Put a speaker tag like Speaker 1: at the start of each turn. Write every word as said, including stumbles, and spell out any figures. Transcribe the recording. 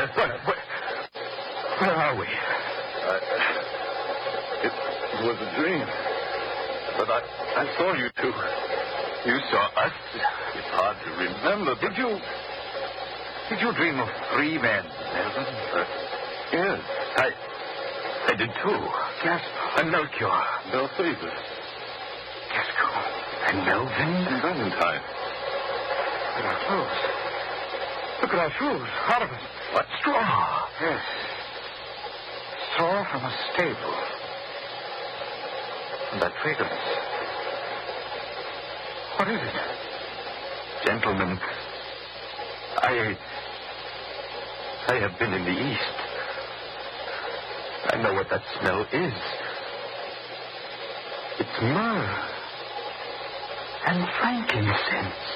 Speaker 1: Where, where, where, where are we?
Speaker 2: I, it was a dream. But I, I saw you two.
Speaker 1: You saw us?
Speaker 2: It's hard to remember.
Speaker 1: Did you... Did you dream of three men, Melvin?
Speaker 2: Uh, yes.
Speaker 1: I... I did too. Gaspar and Melchior.
Speaker 2: Belphegor.
Speaker 1: Gascoigne and Melvin.
Speaker 2: And Valentine.
Speaker 1: Look at our clothes. Look at our shoes. Out of it.
Speaker 2: What?
Speaker 1: Straw. Yes. Straw from a stable. And that fragrance. What is it? Gentlemen, I... I have been in the East. I know what that smell is. It's myrrh and frankincense.